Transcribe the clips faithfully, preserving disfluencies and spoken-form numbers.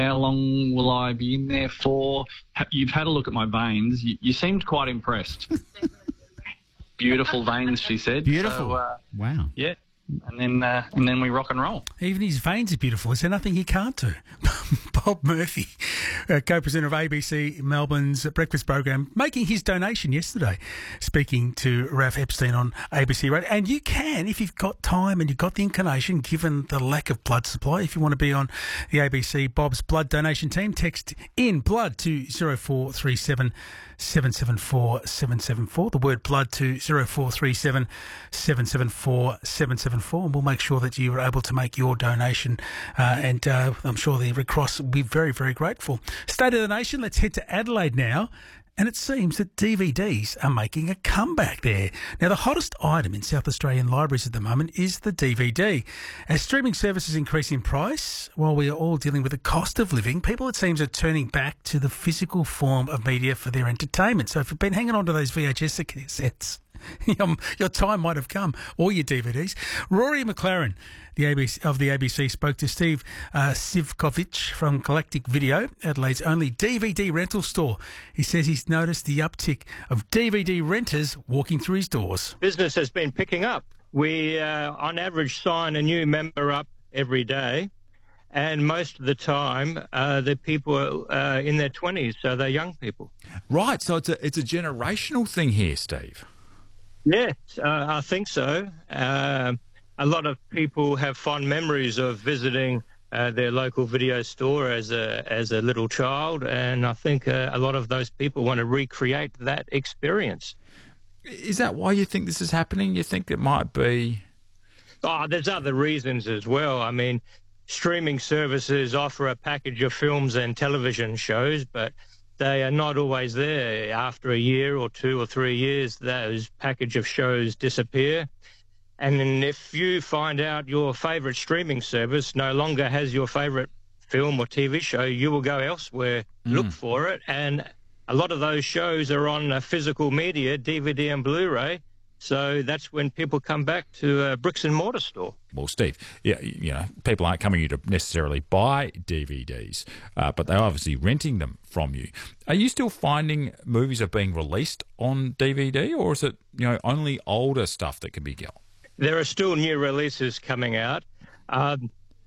How long will I be in there for? You've had a look at my veins. You, you seemed quite impressed. Beautiful veins, she said. Beautiful. So, uh, wow. Yeah. And then uh, and then we rock and roll. Even his veins are beautiful. Is there nothing he can't do? Bob Murphy, uh, co-presenter of A B C Melbourne's breakfast program, making his donation yesterday, speaking to Ralph Epstein on A B C Radio. And you can, if you've got time and you've got the inclination, given the lack of blood supply, if you want to be on the A B C Bob's blood donation team, text in blood to zero four three seven seven seven four seven seven four. The word blood to zero four three seven seven seven four seven seven four, and we'll make sure that you are able to make your donation. Uh, and uh, I'm sure the Red Cross will be very, very grateful. State of the Nation, let's head to Adelaide now. And it seems that D V Ds are making a comeback there. Now, the hottest item in South Australian libraries at the moment is the D V D. As streaming services increase in price, while we are all dealing with the cost of living, people, it seems, are turning back to the physical form of media for their entertainment. So if you've been hanging on to those V H S cassettes, your, your time might have come, or your D V Ds. Rory McLaren, the A B C, of the A B C, spoke to Steve uh, Sivkovic from Galactic Video, Adelaide's only D V D rental store. He says he's noticed the uptick of D V D renters walking through his doors. Business has been picking up. We, uh, on average, sign a new member up every day, and most of the time, uh, the people are uh, in their twenties, so they're young people. Right, so it's a it's a generational thing here, Steve. Yes, uh, I think so. Uh, a lot of people have fond memories of visiting uh, their local video store as a as a little child, and I think uh, a lot of those people want to recreate that experience. Is that why you think this is happening? You think it might be... Oh, there's other reasons as well. I mean, streaming services offer a package of films and television shows, but they are not always there. After a year or two or three years, those package of shows disappear. And then if you find out your favourite streaming service no longer has your favourite film or T V show, you will go elsewhere, mm. look for it. And a lot of those shows are on uh, physical media, D V D and Blu-ray. So that's when people come back to a bricks and mortar store. Well, Steve, yeah, you know, people aren't coming here to necessarily buy D V Ds, uh, but they're obviously renting them from you. Are you still finding movies are being released on D V D, or is it, you know, only older stuff that can be got? There are still new releases coming out. Um,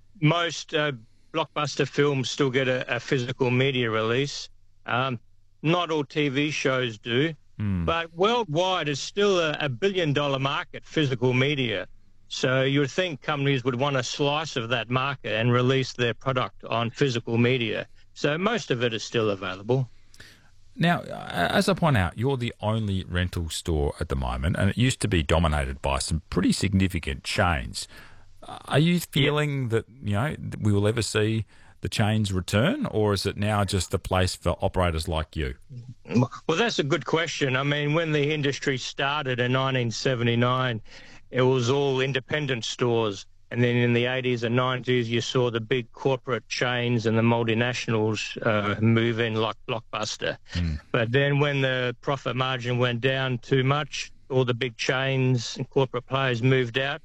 most uh, blockbuster films still get a, a physical media release. Um, not all T V shows do. Mm. But worldwide, it's still a, a billion-dollar market, physical media. So you would think companies would want a slice of that market and release their product on physical media. So most of it is still available. Now, as I point out, you're the only rental store at the moment, and it used to be dominated by some pretty significant chains. Are you feeling yep. that, you know, we will ever see the chains return, or is it now just the place for operators like you? Well, that's a good question. I mean, when the industry started in nineteen seventy-nine, it was all independent stores. And then in the eighties and nineties, you saw the big corporate chains and the multinationals uh, move in like Blockbuster. Mm. But then when the profit margin went down too much, all the big chains and corporate players moved out.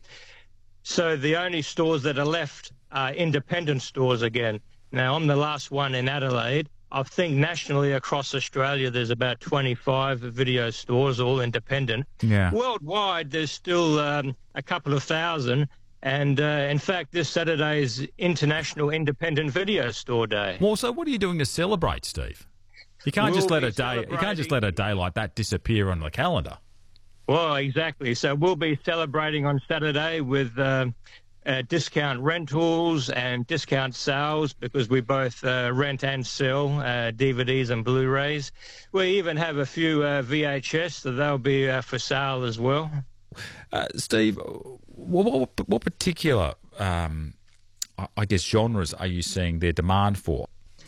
So the only stores that are left are independent stores again. Now, I'm the last one in Adelaide. I think nationally across Australia, there's about twenty-five video stores, all independent. Yeah. Worldwide, there's still um, a couple of thousand. And, uh, in fact, this Saturday is International Independent Video Store Day. Well, so what are you doing to celebrate, Steve? You can't we'll just let a day. You can't just let a day like that disappear on the calendar. Well, exactly. So we'll be celebrating on Saturday with uh, uh, discount rentals and discount sales, because we both uh, rent and sell uh, D V Ds and Blu-rays. We even have a few uh, V H S, so they'll be uh, for sale as well. Uh, Steve, what, what, what particular, um, I guess, genres are you seeing their demand for?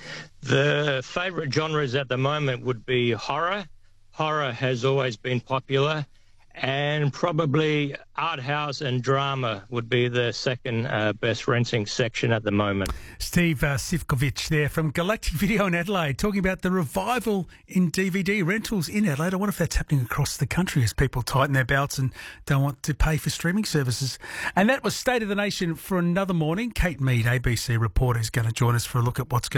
The favourite genres at the moment would be horror. Horror has always been popular. And probably art house and drama would be the second uh, best renting section at the moment. Steve uh, Sivkovic there from Galactic Video in Adelaide, talking about the revival in D V D rentals in Adelaide. I wonder if that's happening across the country as people tighten their belts and don't want to pay for streaming services. And that was State of the Nation for another morning. Kate Mead, A B C reporter, is going to join us for a look at what's going